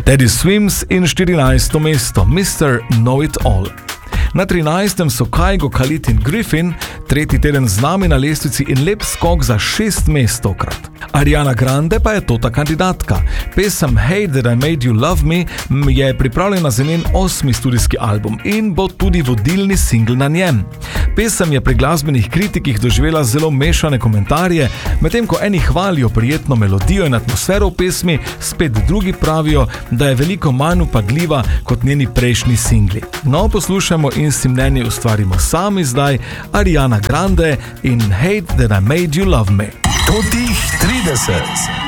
Teddy Swims in 14. mesto Mr. Know It All. Na 13. so Kygo, Khalid in Griffin, tretji teden z nami na lestvici in lep skok za 6 mest tokrat. Ariana Grande pa je tota kandidatka. Pesem Hate That I Made You Love Me je pripravljena za njen 8. studijski album in bo tudi vodilni singl na njem. Pesem je pri glasbenih kritikih doživela zelo mešane komentarje, medtem ko eni hvalijo prijetno melodijo in atmosfero v pesmi, spet drugi pravijo, da je veliko manj upadljiva kot njeni prejšnji singli. No, poslušajmo in si mnenje ustvarimo sami zdaj. Ariana Grande in Hate That I Made You Love Me. Totih 30.